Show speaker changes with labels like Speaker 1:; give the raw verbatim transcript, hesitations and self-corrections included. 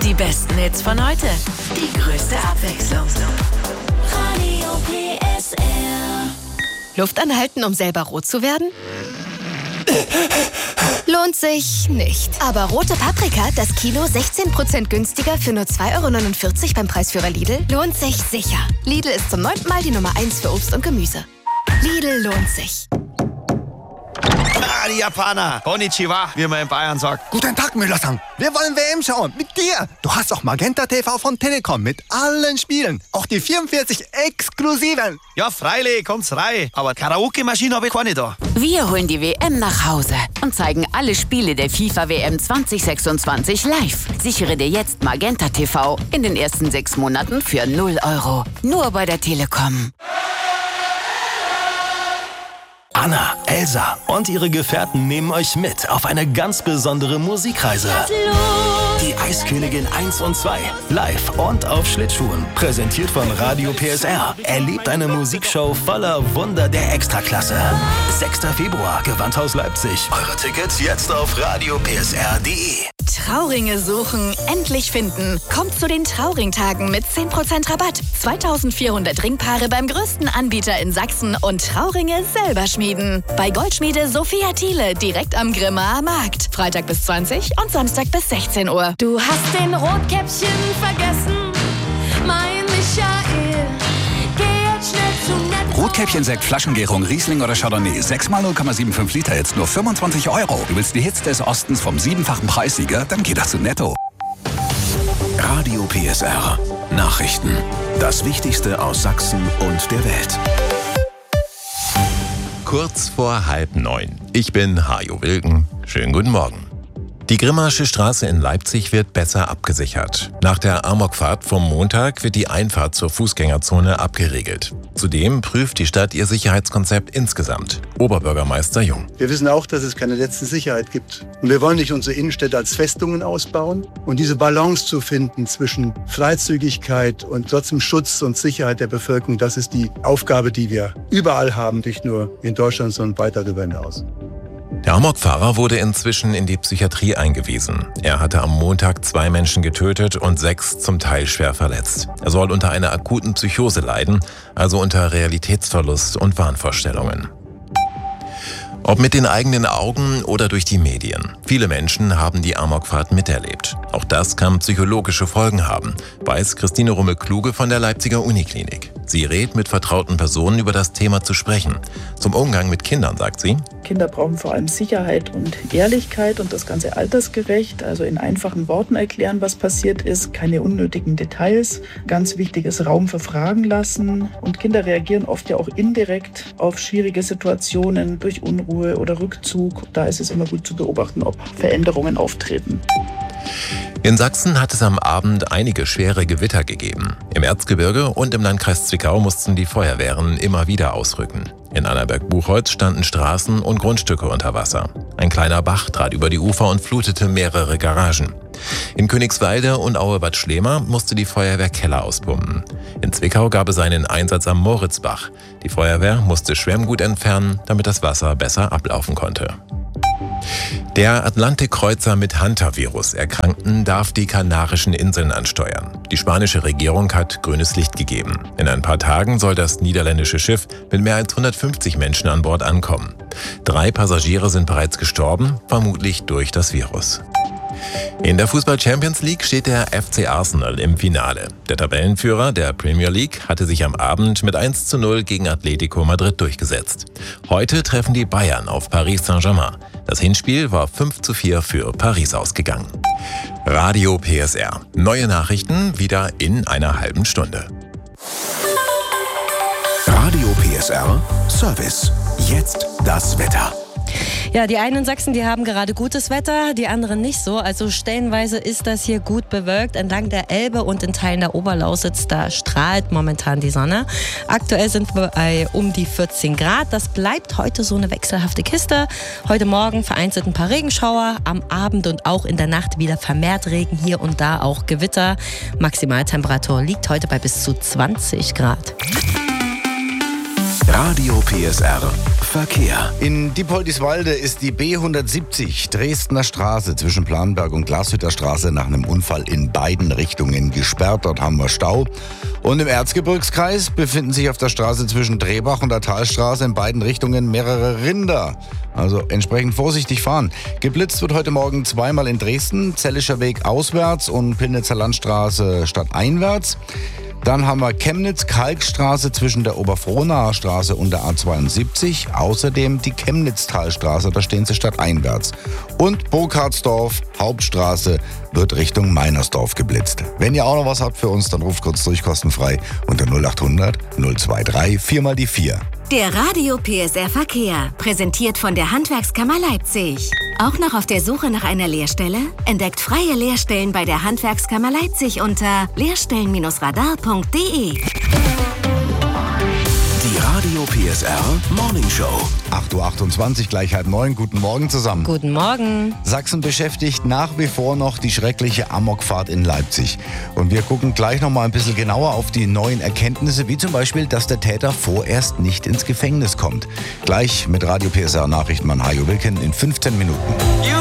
Speaker 1: Die besten Hits von heute. Die größte Abwechslung.
Speaker 2: Radio P S R.
Speaker 3: Luft anhalten, um selber rot zu werden? Lohnt sich nicht. Aber rote Paprika, das Kilo sechzehn Prozent günstiger für nur zwei Euro neunundvierzig beim Preisführer Lidl, lohnt sich sicher. Lidl ist zum neunten Mal die Nummer eins für Obst und Gemüse. Lidl lohnt sich.
Speaker 4: Ah, die Japaner. Konnichiwa, wie man in Bayern sagt.
Speaker 5: Guten Tag, Müller-san. Wir wollen W M schauen. Mit dir. Du hast auch Magenta T V von Telekom mit allen Spielen. Auch die vierundvierzig exklusiven.
Speaker 4: Ja, freilich, kommt's rein. Aber Karaoke-Maschine habe ich keine da.
Speaker 1: Wir holen die W M nach Hause und zeigen alle Spiele der FIFA W M zwanzig sechsundzwanzig live. Sichere dir jetzt Magenta T V in den ersten sechs Monaten für null Euro. Nur bei der Telekom.
Speaker 6: Anna, Elsa und ihre Gefährten nehmen euch mit auf eine ganz besondere Musikreise. Die Eiskönigin eins und zwei. Live und auf Schlittschuhen. Präsentiert von Radio P S R. Erlebt eine Musikshow voller Wunder der Extraklasse. sechster Februar, Gewandhaus Leipzig. Eure Tickets jetzt auf radio p s r punkt d e.
Speaker 3: Trauringe suchen, endlich finden. Kommt zu den Trauringtagen mit zehn Prozent Rabatt. zweitausendvierhundert Ringpaare beim größten Anbieter in Sachsen und Trauringe selber schmieden. Bei Goldschmiede Sophia Thiele, direkt am Grimmaer Markt. Freitag bis zwanzig und Samstag bis sechzehn Uhr.
Speaker 2: Du hast den Rotkäppchen vergessen, mein Michael. Geh jetzt schnell zu Netto.
Speaker 7: Rotkäppchen-Sekt, Flaschengärung, Riesling oder Chardonnay. sechs mal null Komma fünfundsiebzig Liter, jetzt nur fünfundzwanzig Euro. Du willst die Hits des Ostens vom siebenfachen Preissieger? Dann geh doch zu Netto.
Speaker 6: Radio P S R. Nachrichten. Das Wichtigste aus Sachsen und der Welt.
Speaker 8: Kurz vor halb neun. Ich bin Hajo Wilken. Schönen guten Morgen. Die Grimmaische Straße in Leipzig wird besser abgesichert. Nach der Amokfahrt vom Montag wird die Einfahrt zur Fußgängerzone abgeriegelt. Zudem prüft die Stadt ihr Sicherheitskonzept insgesamt. Oberbürgermeister Jung.
Speaker 9: Wir wissen auch, dass es keine letzte Sicherheit gibt. Und wir wollen nicht unsere Innenstädte als Festungen ausbauen. Und diese Balance zu finden zwischen Freizügigkeit und trotzdem Schutz und Sicherheit der Bevölkerung, das ist die Aufgabe, die wir überall haben, nicht nur in Deutschland, sondern weit darüber hinaus.
Speaker 8: Der Amokfahrer wurde inzwischen in die Psychiatrie eingewiesen. Er hatte am Montag zwei Menschen getötet und sechs zum Teil schwer verletzt. Er soll unter einer akuten Psychose leiden, also unter Realitätsverlust und Wahnvorstellungen. Ob mit den eigenen Augen oder durch die Medien. Viele Menschen haben die Amokfahrt miterlebt. Auch das kann psychologische Folgen haben, weiß Christine Rummel-Kluge von der Leipziger Uniklinik. Sie rät, mit vertrauten Personen über das Thema zu sprechen. Zum Umgang mit Kindern sagt sie:
Speaker 10: Kinder brauchen vor allem Sicherheit und Ehrlichkeit und das Ganze altersgerecht. Also in einfachen Worten erklären, was passiert ist, keine unnötigen Details. Ganz wichtig ist Raum für Fragen lassen. Und Kinder reagieren oft ja auch indirekt auf schwierige Situationen durch Unruhe oder Rückzug. Da ist es immer gut zu beobachten, ob Veränderungen auftreten.
Speaker 8: In Sachsen hat es am Abend einige schwere Gewitter gegeben. Im Erzgebirge und im Landkreis Zwickau mussten die Feuerwehren immer wieder ausrücken. In Annaberg-Buchholz standen Straßen und Grundstücke unter Wasser. Ein kleiner Bach trat über die Ufer und flutete mehrere Garagen. In Königswalde und Aue-Bad Schlema musste die Feuerwehr Keller auspumpen. In Zwickau gab es einen Einsatz am Moritzbach. Die Feuerwehr musste Schwemmgut entfernen, damit das Wasser besser ablaufen konnte. Der Atlantikkreuzer mit Hantavirus-Erkrankten darf die Kanarischen Inseln ansteuern. Die spanische Regierung hat grünes Licht gegeben. In ein paar Tagen soll das niederländische Schiff mit mehr als hundertfünfzig Menschen an Bord ankommen. Drei Passagiere sind bereits gestorben, vermutlich durch das Virus. In der Fußball-Champions League steht der F C Arsenal im Finale. Der Tabellenführer der Premier League hatte sich am Abend mit eins zu null gegen Atletico Madrid durchgesetzt. Heute treffen die Bayern auf Paris Saint-Germain. Das Hinspiel war fünf zu vier für Paris ausgegangen. Radio P S R. Neue Nachrichten wieder in einer halben Stunde.
Speaker 6: Radio P S R Service. Jetzt das Wetter.
Speaker 11: Ja, die einen in Sachsen, die haben gerade gutes Wetter, die anderen nicht so. Also stellenweise ist das hier gut bewölkt. Entlang der Elbe und in Teilen der Oberlausitz, da strahlt momentan die Sonne. Aktuell sind wir bei um die vierzehn Grad. Das bleibt heute so eine wechselhafte Kiste. Heute Morgen vereinzelt ein paar Regenschauer. Am Abend und auch in der Nacht wieder vermehrt Regen, hier und da auch Gewitter. Maximaltemperatur liegt heute bei bis zu zwanzig Grad.
Speaker 6: Radio P S R Verkehr.
Speaker 12: In Diepoldiswalde ist die B hundertsiebzig Dresdner Straße zwischen Planberg und Glashütter Straße nach einem Unfall in beiden Richtungen gesperrt. Dort haben wir Stau. Und im Erzgebirgskreis befinden sich auf der Straße zwischen Drehbach und der Talstraße in beiden Richtungen mehrere Rinder. Also entsprechend vorsichtig fahren. Geblitzt wird heute Morgen zweimal in Dresden, Zellischer Weg auswärts und Pillnitzer Landstraße stadteinwärts. Dann haben wir Chemnitz-Kalkstraße zwischen der Oberfrohnaer Straße und der A zweiundsiebzig. Außerdem die Chemnitztalstraße, da stehen sie stadteinwärts. Und Burkhardsdorf, Hauptstraße, wird Richtung Meinersdorf geblitzt. Wenn ihr auch noch was habt für uns, dann ruft kurz durch, kostenfrei unter null acht hundert null drei vier mal die vier.
Speaker 13: Der Radio P S R Verkehr, präsentiert von der Handwerkskammer Leipzig. Auch noch auf der Suche nach einer Lehrstelle? Entdeckt freie Lehrstellen bei der Handwerkskammer Leipzig unter lehrstellen radar punkt de.
Speaker 6: Die Radio P S R Morning Show.
Speaker 12: acht Uhr achtundzwanzig, gleich halb neun. Guten Morgen zusammen.
Speaker 11: Guten Morgen.
Speaker 12: Sachsen beschäftigt nach wie vor noch die schreckliche Amokfahrt in Leipzig. Und wir gucken gleich noch mal ein bisschen genauer auf die neuen Erkenntnisse, wie zum Beispiel, dass der Täter vorerst nicht ins Gefängnis kommt. Gleich mit Radio P S R Nachrichtenmann Hajo Wilken in fünfzehn Minuten.